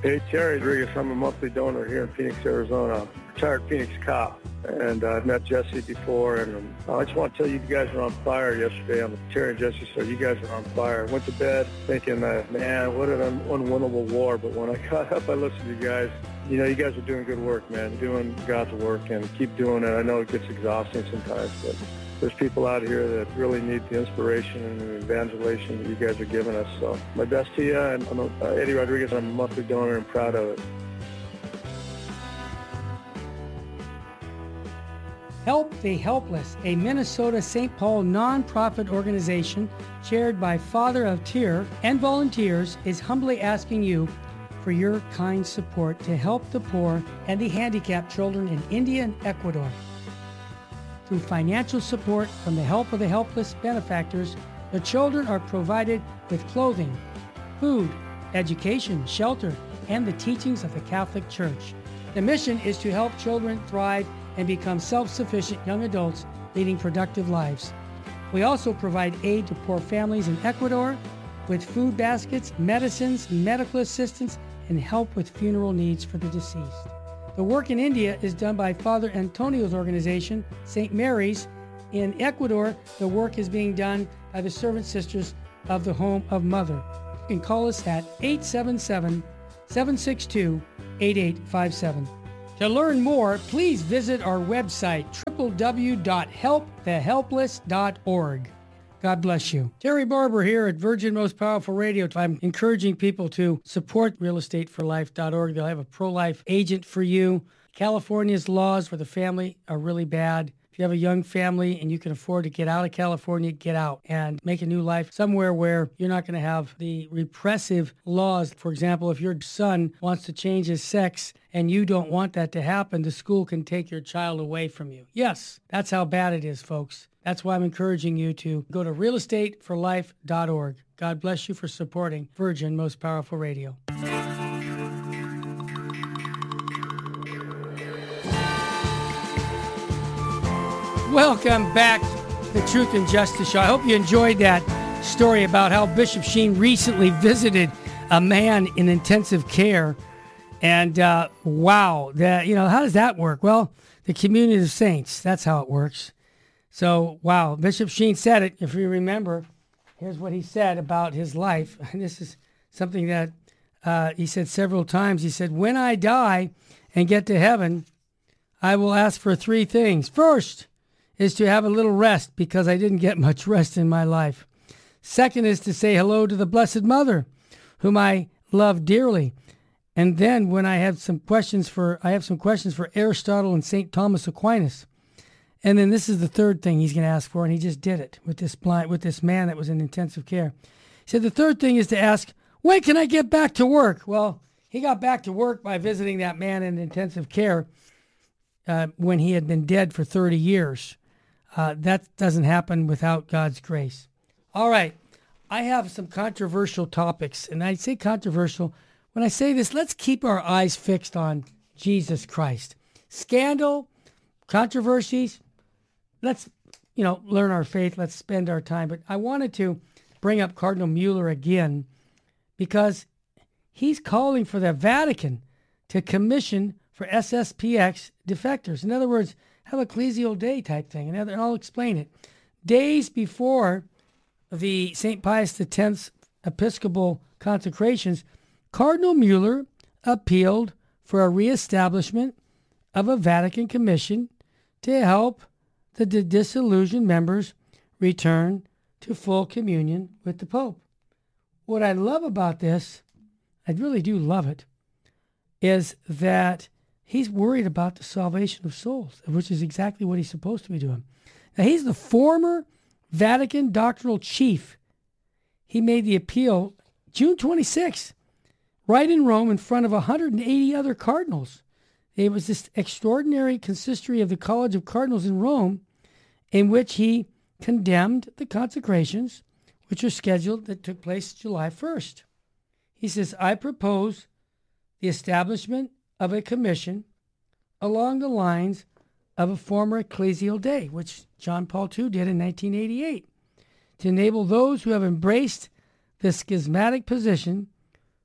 Hey, Terry Rodriguez. I'm a monthly donor here in Phoenix, Arizona. Retired Phoenix cop. And I've met Jesse before, and I just want to tell you guys are on fire yesterday on the Terry and Jesse show. You guys are on fire. I went to bed thinking, man, what an unwinnable war. But when I got up, I listened to you guys. You know, you guys are doing good work, man, doing God's work, and keep doing it. I know it gets exhausting sometimes, but there's people out here that really need the inspiration and the evangelization that you guys are giving us. So my best to you, and I'm Eddie Rodriguez. I'm a monthly donor and proud of it. Help the Helpless, a Minnesota St. Paul nonprofit organization chaired by Father of Tear and volunteers, is humbly asking you for your kind support to help the poor and the handicapped children in India and Ecuador. Through financial support from the Help of the Helpless benefactors, the children are provided with clothing, food, education, shelter, and the teachings of the Catholic Church. The mission is to help children thrive and become self-sufficient young adults leading productive lives. We also provide aid to poor families in Ecuador with food baskets, medicines, medical assistance, and help with funeral needs for the deceased. The work in India is done by Father Antonio's organization, St. Mary's. In Ecuador, the work is being done by the Servant Sisters of the Home of Mother. You can call us at 877-762-8857. To learn more, please visit our website, www.helpthehelpless.org. God bless you. Terry Barber here at Virgin Most Powerful Radio. I'm encouraging people to support realestateforlife.org. They'll have a pro-life agent for you. California's laws for the family are really bad. If you have a young family and you can afford to get out of California, get out and make a new life somewhere where you're not going to have the repressive laws. For example, if your son wants to change his sex and you don't want that to happen, the school can take your child away from you. Yes, that's how bad it is, folks. That's why I'm encouraging you to go to realestateforlife.org. God bless you for supporting Virgin Most Powerful Radio. Welcome back to the Truth and Justice Show. I hope you enjoyed that story about how Bishop Sheen recently visited a man in intensive care. And wow, how does that work? Well, the community of saints, that's how it works. So, wow, Bishop Sheen said it. If you remember, here's what he said about his life. And this is something that he said several times. He said, when I die and get to heaven, I will ask for three things. First is to have a little rest because I didn't get much rest in my life. Second is to say hello to the Blessed Mother, whom I love dearly. And then when I have some questions for Aristotle and St. Thomas Aquinas. And then this is the third thing he's going to ask for, and he just did it with this man that was in intensive care. He said the third thing is to ask, when can I get back to work? Well, he got back to work by visiting that man in intensive care when he had been dead for 30 years. That doesn't happen without God's grace. All right, I have some controversial topics, and I say controversial. When I say this, let's keep our eyes fixed on Jesus Christ. Scandal, controversies, let's, learn our faith. Let's spend our time. But I wanted to bring up Cardinal Mueller again because he's calling for the Vatican to commission for SSPX defectors. In other words, have ecclesial day type thing. And I'll explain it. Days before the St. Pius X's Episcopal consecrations, Cardinal Mueller appealed for a reestablishment of a Vatican commission to help the disillusioned members return to full communion with the Pope. What I love about this, I really do love it, is that he's worried about the salvation of souls, which is exactly what he's supposed to be doing. Now, he's the former Vatican doctrinal chief. He made the appeal June 26th, right in Rome in front of 180 other cardinals. It was this extraordinary consistory of the College of Cardinals in Rome in which he condemned the consecrations, which are scheduled, that took place July 1st. He says, I propose the establishment of a commission along the lines of a former ecclesial day, which John Paul II did in 1988, to enable those who have embraced the schismatic position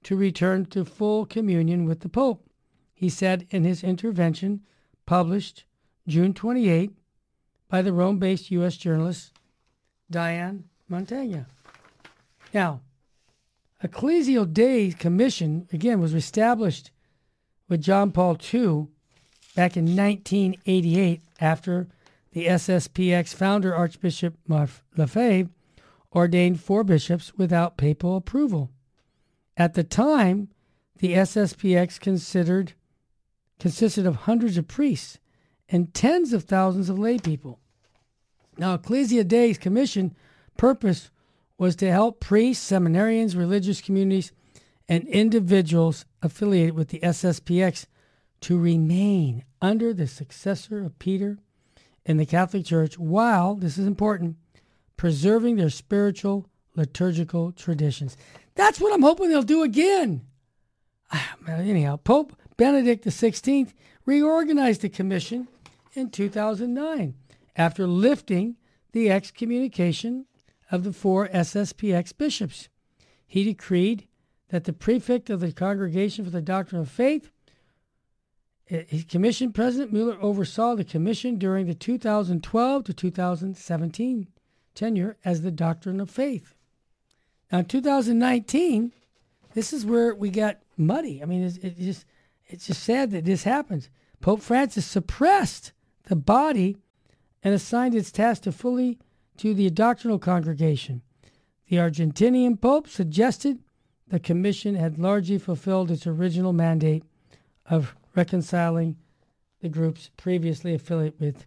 to return to full communion with the Pope. He said in his intervention, published June 28 by the Rome-based U.S. journalist Diane Montagna. Now, Ecclesial Dei Commission, again, was established with John Paul II back in 1988 after the SSPX founder, Archbishop Lefebvre, ordained 4 bishops without papal approval. At the time, the SSPX consisted of hundreds of priests and tens of thousands of lay people. Now, Ecclesia Dei's Commission purpose was to help priests, seminarians, religious communities, and individuals affiliated with the SSPX to remain under the successor of Peter in the Catholic Church while, this is important, preserving their spiritual liturgical traditions. That's what I'm hoping they'll do again. Anyhow, Pope Benedict XVI reorganized the commission in 2009 after lifting the excommunication of the 4 SSPX bishops. He decreed that the prefect of the Congregation for the Doctrine of Faith, his commission president Mueller, oversaw the commission during the 2012 to 2017 tenure as the Doctrine of Faith. Now, in 2019, this is where we got muddy. I mean, it's just sad that this happens. Pope Francis suppressed the body and assigned its task to the doctrinal congregation. The Argentinian Pope suggested the commission had largely fulfilled its original mandate of reconciling the groups previously affiliated with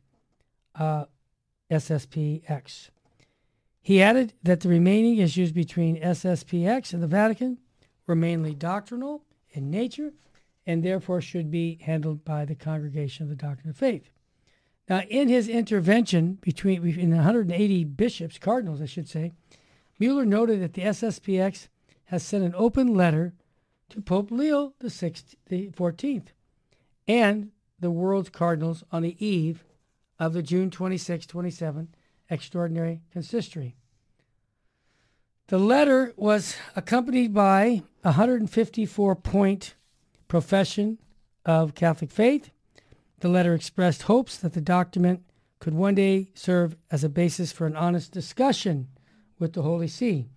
SSPX. He added that the remaining issues between SSPX and the Vatican were mainly doctrinal in nature and therefore should be handled by the Congregation of the Doctrine of Faith. Now, in his intervention in 180 bishops, cardinals, I should say, Mueller noted that the SSPX has sent an open letter to Pope Leo XIV and the world's cardinals on the eve of the June 26-27 Extraordinary Consistory. The letter was accompanied by a 154-point profession of Catholic faith. The letter expressed hopes that the document could one day serve as a basis for an honest discussion with the Holy See.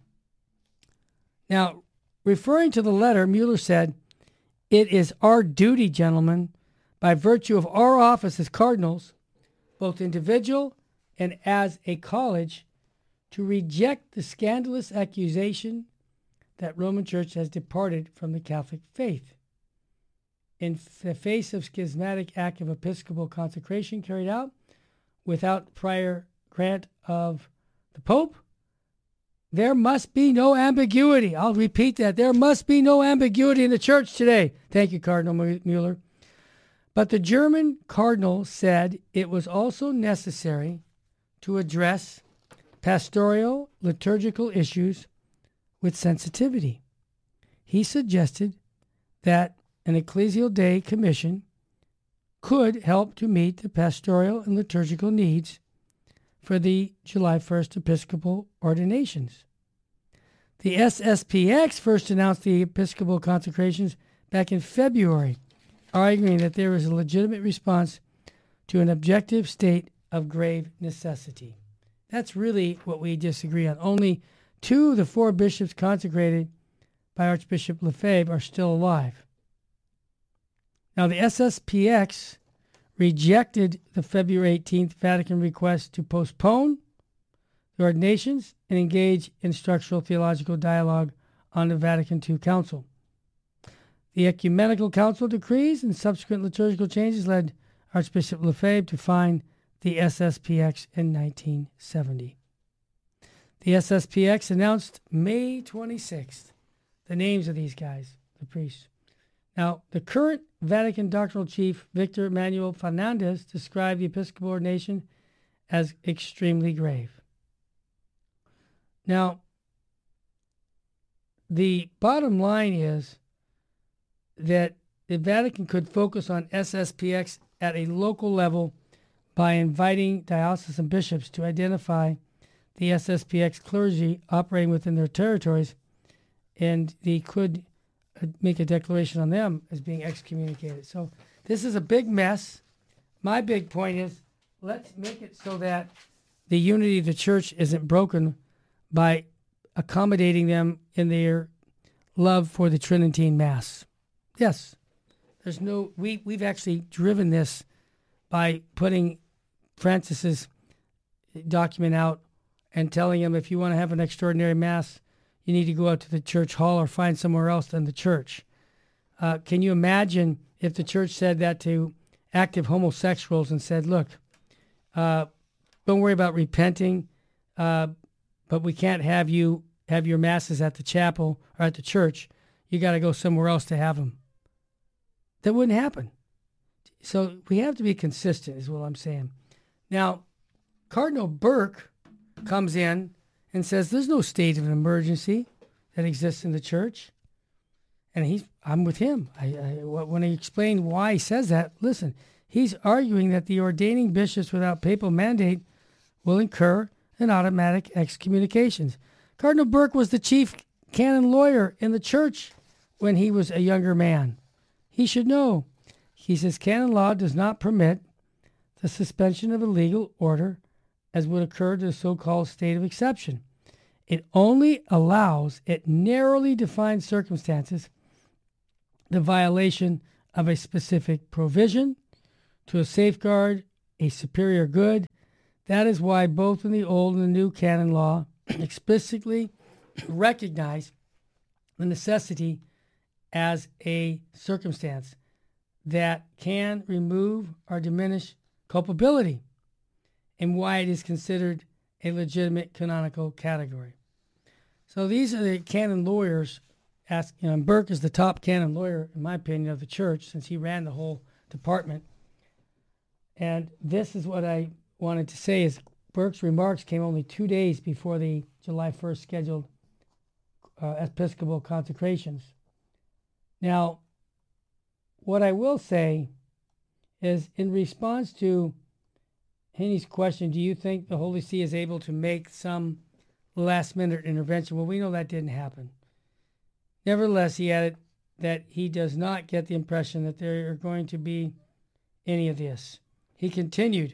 Now, referring to the letter, Mueller said, "It is our duty, gentlemen, by virtue of our office as cardinals, both individual and as a college, to reject the scandalous accusation that Roman Church has departed from the Catholic faith. In the face of schismatic act of episcopal consecration carried out without prior grant of the Pope, there must be no ambiguity." I'll repeat that. There must be no ambiguity in the Church today. Thank you, Cardinal Mueller. But the German cardinal said it was also necessary to address pastoral liturgical issues with sensitivity. He suggested that an Ecclesial Dei Commission could help to meet the pastoral and liturgical needs for the July 1st Episcopal ordinations. The SSPX first announced the Episcopal consecrations back in February, arguing that there is a legitimate response to an objective state of grave necessity. That's really what we disagree on. Only 2 of the 4 bishops consecrated by Archbishop Lefebvre are still alive. Now, the SSPX rejected the February 18th Vatican request to postpone the ordinations and engage in structural theological dialogue on the Vatican II Council. The Ecumenical Council decrees and subsequent liturgical changes led Archbishop Lefebvre to find the SSPX in 1970. The SSPX announced May 26th the names of these guys, the priests. Now, the current Vatican doctrinal chief, Victor Emmanuel Fernandez, described the Episcopal ordination as extremely grave. Now, the bottom line is that the Vatican could focus on SSPX at a local level by inviting diocesan bishops to identify the SSPX clergy operating within their territories, and they could make a declaration on them as being excommunicated. So this is a big mess. My big point is, let's make it so that the unity of the church isn't broken by accommodating them in their love for the Tridentine Mass. Yes, we've actually driven this by putting Francis's document out and telling him, if you want to have an extraordinary Mass, you need to go out to the church hall or find somewhere else than the church. Can you imagine if the church said that to active homosexuals and said, look, don't worry about repenting, but we can't have you have your Masses at the chapel or at the church. You got to go somewhere else to have them. That wouldn't happen. So we have to be consistent is what I'm saying. Now, Cardinal Burke comes in and says there's no state of emergency that exists in the church. And I'm with him. When he explained why he says that, listen, he's arguing that the ordaining bishops without papal mandate will incur an automatic excommunications. Cardinal Burke was the chief canon lawyer in the church when he was a younger man. He should know. He says canon law does not permit the suspension of a legal order as would occur to the so-called state of exception. It only allows, at narrowly defined circumstances, the violation of a specific provision to safeguard a superior good. That is why both in the old and the new canon law explicitly recognize the necessity as a circumstance that can remove or diminish culpability, and why it is considered a legitimate canonical category. So these are the canon lawyers. And Burke is the top canon lawyer, in my opinion, of the church, since he ran the whole department. And this is what I wanted to say is Burke's remarks came only 2 days before the July 1st scheduled Episcopal consecrations. Now, what I will say is in response to Henny's question, do you think the Holy See is able to make some last-minute intervention? Well, we know that didn't happen. Nevertheless, he added that he does not get the impression that there are going to be any of this. He continued,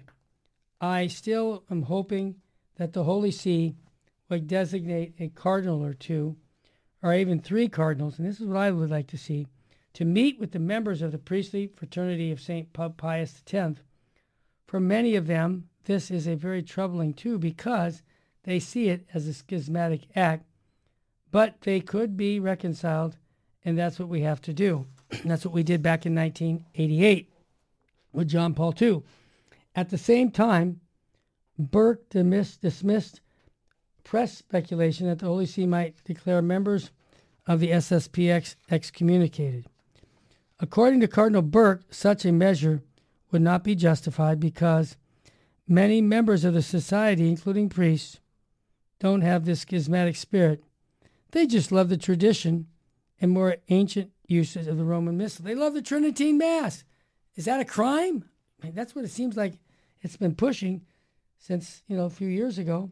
I still am hoping that the Holy See would designate a cardinal or two, or even 3 cardinals, and this is what I would like to see, to meet with the members of the priestly fraternity of St. Pius X. For many of them, this is a very troubling too, because they see it as a schismatic act, but they could be reconciled, and that's what we have to do. That's what we did back in 1988 with John Paul II. At the same time, Burke dismissed press speculation that the Holy See might declare members of the SSPX excommunicated. According to Cardinal Burke, such a measure would not be justified because many members of the society, including priests, don't have this schismatic spirit. They just love the tradition and more ancient uses of the Roman Missal. They love the Tridentine Mass. Is that a crime? I mean, that's what it seems like it's been pushing since, a few years ago.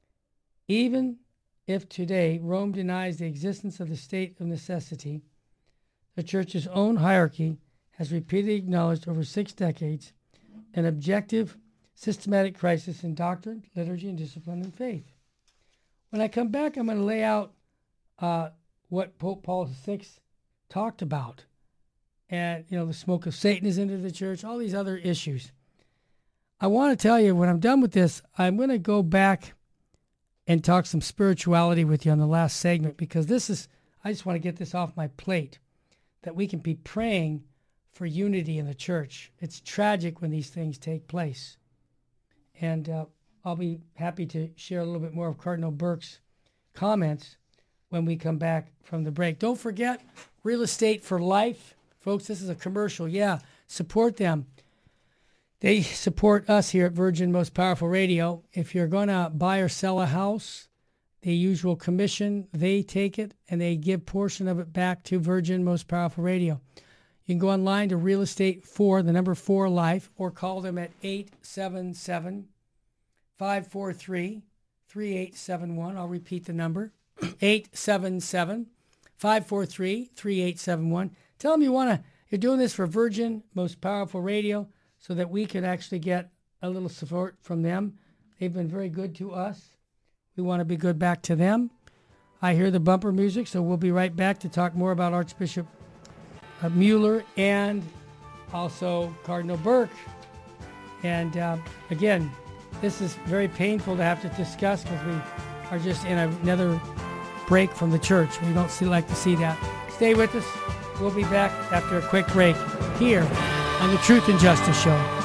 Even if today Rome denies the existence of the state of necessity, the Church's own hierarchy has repeatedly acknowledged over 6 decades an objective, systematic crisis in doctrine, liturgy, and discipline and faith. When I come back, I'm going to lay out what Pope Paul VI talked about. And, the smoke of Satan is into the church, all these other issues. I want to tell you, when I'm done with this, I'm going to go back and talk some spirituality with you on the last segment, because I just want to get this off my plate, that we can be praying for unity in the church. It's tragic when these things take place. And I'll be happy to share a little bit more of Cardinal Burke's comments when we come back from the break. Don't forget, Real Estate for Life. Folks, this is a commercial. Yeah, support them. They support us here at Virgin Most Powerful Radio. If you're going to buy or sell a house, the usual commission, they take it and they give portion of it back to Virgin Most Powerful Radio. You can go online to Real Estate for, the number 4 Life, or call them at 877-543-3871. I'll repeat the number, 877-543-3871. 543-3871. Tell them you're doing this for Virgin, Most Powerful Radio, so that we can actually get a little support from them. They've been very good to us. We want to be good back to them. I hear the bumper music, so we'll be right back to talk more about Archbishop Mueller and also Cardinal Burke. And again, this is very painful to have to discuss because we are just in another break from the church. We don't like to see that. Stay with us. We'll be back after a quick break here on the Truth and Justice Show.